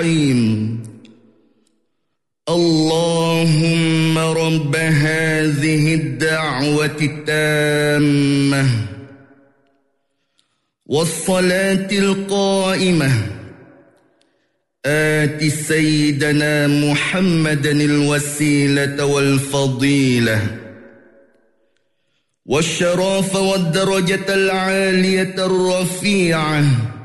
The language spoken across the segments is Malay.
اللهم رب هذه الدعوة التامة والصلاة القائمة آت سيدنا محمدا الوسيلة والفضيلة والشرف والدرجة العالية الرفيعة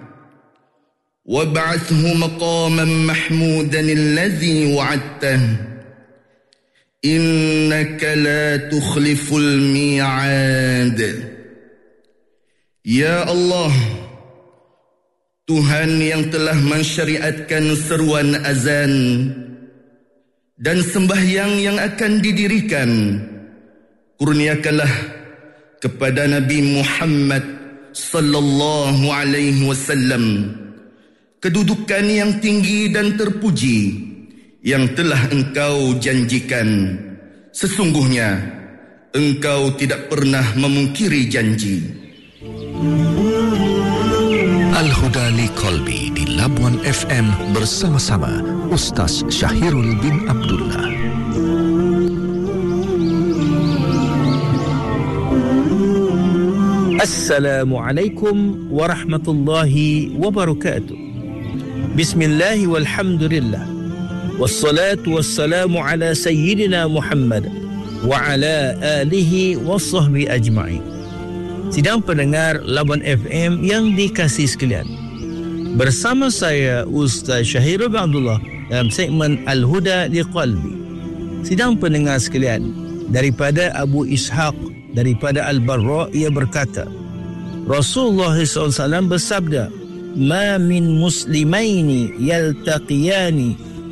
وابعثه مقاما محمودا الذي وعدته إنك لا تخلف الميعاد. Ya Allah, Tuhan yang telah mensyariatkan seruan azan dan sembahyang yang akan didirikan, kurniakanlah kepada Nabi Muhammad sallallahu alaihi wasallam kedudukan yang tinggi dan terpuji yang telah Engkau janjikan. Sesungguhnya Engkau tidak pernah memungkiri janji. Al-Huda li Qalbi di Labuan FM bersama-sama Ustaz Syahirul bin Abdullah. Assalamualaikum warahmatullahi wabarakatuh. Bismillah walhamdulillah. Wassalatu wassalamu ala sayyidina Muhammad wa ala alihi wa sahbihi ajma'in. Sidang pendengar Labuan FM yang dikasihi sekalian, bersama saya Ustaz Syahirul bin Abdullah dalam segmen Al-Huda li Qalbi. Sidang pendengar sekalian, daripada Abu Ishaq daripada Al-Barra, ia berkata, Rasulullah SAW bersabda, "Ma min muslimaini yaltaqiyani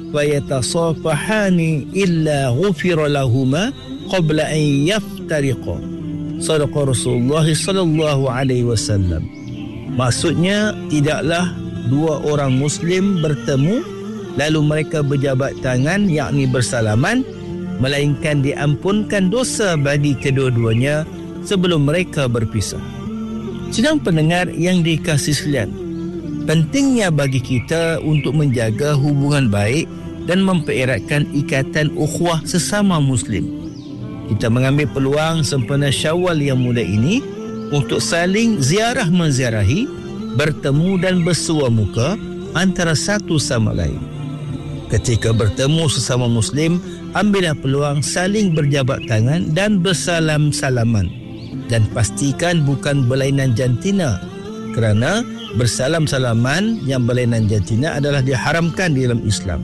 fayatasafahani illa ghufira lahuma qabla an yaftariqa." Sadaqa Rasulullah sallallahu alaihi wasallam. Maksudnya, tidaklah dua orang muslim bertemu lalu mereka berjabat tangan, yakni bersalaman, melainkan diampunkan dosa bagi kedua-duanya sebelum mereka berpisah. Sidang pendengar yang dikasihi sekalian, pentingnya bagi kita untuk menjaga hubungan baik dan mempereratkan ikatan ukhuwah sesama muslim. Kita mengambil peluang sempena Syawal yang muda ini untuk saling ziarah menziarahi, bertemu dan bersua muka antara satu sama lain. Ketika bertemu sesama muslim, ambillah peluang saling berjabat tangan dan bersalam-salaman, dan pastikan bukan berlainan jantina, kerana bersalam-salaman yang berlainan jantina adalah diharamkan di dalam Islam.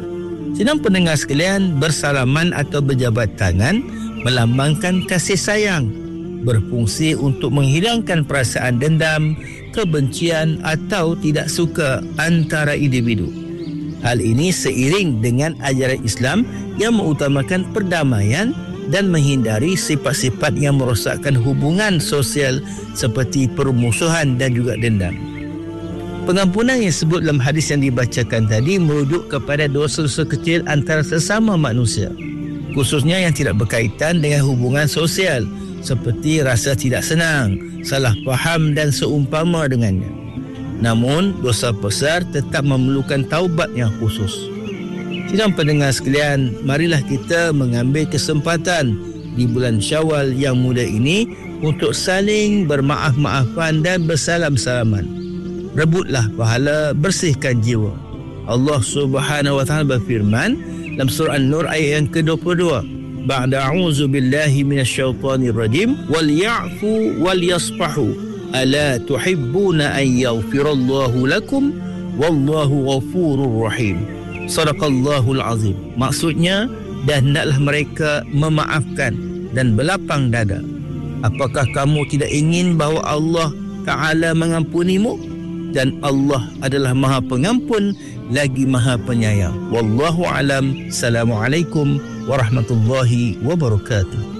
Sidang pendengar sekalian, bersalaman atau berjabat tangan melambangkan kasih sayang, berfungsi untuk menghilangkan perasaan dendam, kebencian atau tidak suka antara individu. Hal ini seiring dengan ajaran Islam yang mengutamakan perdamaian dan menghindari sifat-sifat yang merosakkan hubungan sosial seperti permusuhan dan juga dendam. Pengampunan yang disebut dalam hadis yang dibacakan tadi merujuk kepada dosa-dosa kecil antara sesama manusia, khususnya yang tidak berkaitan dengan hubungan sosial seperti rasa tidak senang, salah faham dan seumpama dengannya. Namun, dosa besar tetap memerlukan taubat yang khusus. Sidang pendengar sekalian, marilah kita mengambil kesempatan di bulan Syawal yang muda ini untuk saling bermaaf-maafan dan bersalam-salaman. Rebutlah pahala, bersihkan jiwa. Allah Subhanahu wa taala berfirman dalam surah An-Nur ayat yang ke-22, ba'da a'udzu billahi minasyaitonir rajim, wal ya'fu wal yasfahu ala tuhibbuna an yaghfirallahu lakum wallahu ghafurur rahim. Sadaqallahul azim. Maksudnya, dan hendaklah mereka memaafkan dan berlapang dada. Apakah kamu tidak ingin bahawa Allah Ta'ala mengampunimu? Dan Allah adalah Maha Pengampun lagi Maha Penyayang. Wallahu alam. Assalamualaikum warahmatullahi wabarakatuh.